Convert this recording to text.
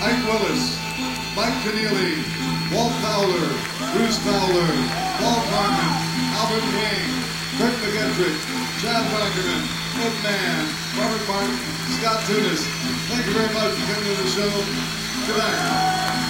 Ike Willis, Mike Keneally, Walt Fowler, Bruce Fowler, Paul Carmen, Albert Wayne, Kirk McGettrick, Chad Wackerman, Ed Mann, Robert Martin, Scott Tunis. Thank you very much for coming to the show tonight.